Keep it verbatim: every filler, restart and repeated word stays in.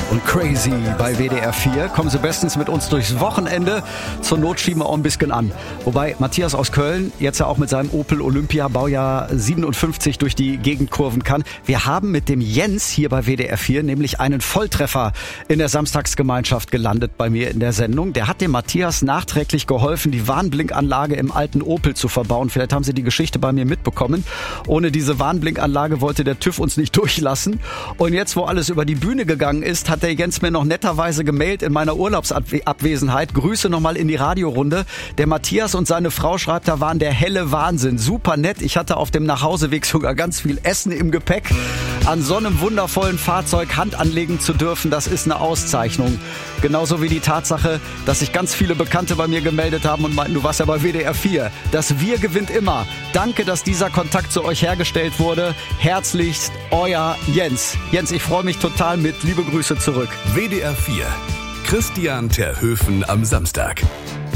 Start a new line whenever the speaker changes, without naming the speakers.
und Crazy bei W D R vier. Kommen Sie bestens mit uns durchs Wochenende. Zur Not schieben wir auch ein bisschen an. Wobei Matthias aus Köln jetzt ja auch mit seinem Opel Olympia Baujahr siebenundfünfzig durch die Gegend kurven kann. Wir haben mit dem Jens hier bei W D R vier nämlich einen Volltreffer in der Samstagsgemeinschaft gelandet bei mir in der Sendung. Der hat dem Matthias nachträglich geholfen, die Warnblinkanlage im alten Opel zu verbauen. Vielleicht haben Sie die Geschichte bei mir mitbekommen. Ohne diese Warnblinkanlage wollte der TÜV uns nicht durchlassen. Und jetzt, wo alles über die Bühne gegangen ist, hat der Jens mir noch netterweise gemailt in meiner Urlaubsabwesenheit. Grüße nochmal in die Radiorunde. Der Matthias und seine Frau, schreibt, da waren der helle Wahnsinn. Super nett. Ich hatte auf dem Nachhauseweg sogar ganz viel Essen im Gepäck. An so einem wundervollen Fahrzeug Hand anlegen zu dürfen, das ist eine Auszeichnung. Genauso wie die Tatsache, dass sich ganz viele Bekannte bei mir gemeldet haben und meinten, du warst ja bei W D R vier. Das Wir gewinnt immer. Danke, dass dieser Kontakt zu euch hergestellt wurde. Herzlichst, euer Jens. Jens, ich freue mich total mit. Liebe Grüße zurück.
W D R vier. Christian Terhöfen am Samstag.